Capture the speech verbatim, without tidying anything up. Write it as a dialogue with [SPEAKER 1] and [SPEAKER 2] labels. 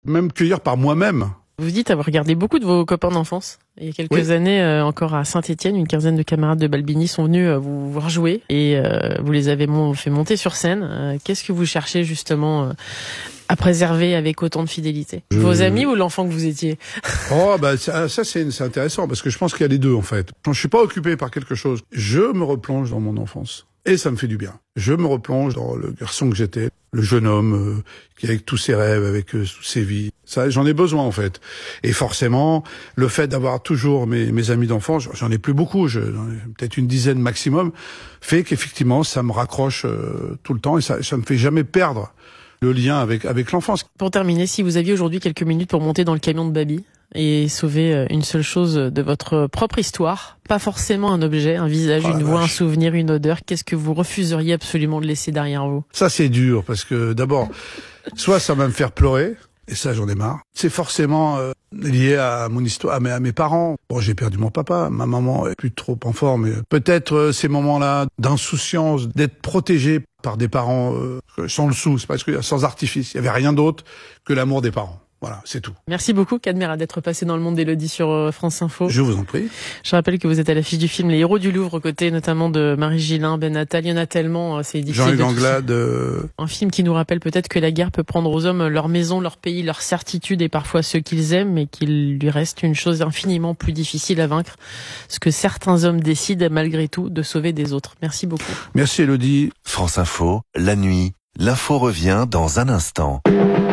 [SPEAKER 1] même cueillir par moi-même.
[SPEAKER 2] Vous dites avoir regardé beaucoup de vos copains d'enfance. Il y a quelques oui. années, euh, encore à Saint-Étienne, une quinzaine de camarades de Balbini sont venus euh, vous voir jouer et euh, vous les avez mon- fait monter sur scène. Euh, qu'est-ce que vous cherchez justement euh, à préserver avec autant de fidélité ? Je... Vos amis ou l'enfant que vous étiez ?
[SPEAKER 1] Oh bah ça, ça c'est, c'est intéressant parce que je pense qu'il y a les deux en fait. Quand je suis pas occupé par quelque chose, je me replonge dans mon enfance. Et ça me fait du bien. Je me replonge dans le garçon que j'étais, le jeune homme euh, qui avec tous ses rêves, avec euh, toutes ses vies. Ça, j'en ai besoin en fait. Et forcément, le fait d'avoir toujours mes, mes amis d'enfance, j'en ai plus beaucoup, je, peut-être une dizaine maximum, fait qu'effectivement, ça me raccroche euh, tout le temps et ça, ça me fait jamais perdre le lien avec avec l'enfance.
[SPEAKER 2] Pour terminer, si vous aviez aujourd'hui quelques minutes pour monter dans le camion de Babi et sauver une seule chose de votre propre histoire, pas forcément un objet, un visage, oh une voix, vache. un souvenir, une odeur, qu'est-ce que vous refuseriez absolument de laisser derrière vous ?
[SPEAKER 1] Ça c'est dur parce que d'abord, soit ça va me faire pleurer, et ça j'en ai marre. C'est forcément euh, lié à mon histoire, à mes, à mes parents. Bon, j'ai perdu mon papa, ma maman est plus trop en forme, mais peut-être euh, ces moments-là d'insouciance, d'être protégé par des parents euh, sans le sou, c'est parce que sans artifice, il y avait rien d'autre que l'amour des parents. Voilà, c'est tout.
[SPEAKER 2] Merci beaucoup, Cadmerade, d'être passé dans le monde d'Élodie sur France Info.
[SPEAKER 1] Je vous en prie.
[SPEAKER 2] Je rappelle que vous êtes à l'affiche du film Les Héros du Louvre, aux côtés notamment de Marie Gillin, Ben Attal. Il y en a tellement, c'est difficile.
[SPEAKER 1] Jean-Hugues Anglade. Euh...
[SPEAKER 2] Un film qui nous rappelle peut-être que la guerre peut prendre aux hommes leur maison, leur pays, leur certitude et parfois ceux qu'ils aiment, mais qu'il lui reste une chose infiniment plus difficile à vaincre, ce que certains hommes décident malgré tout de sauver des autres. Merci beaucoup.
[SPEAKER 1] Merci Élodie.
[SPEAKER 3] France Info, la nuit. L'info revient dans un instant.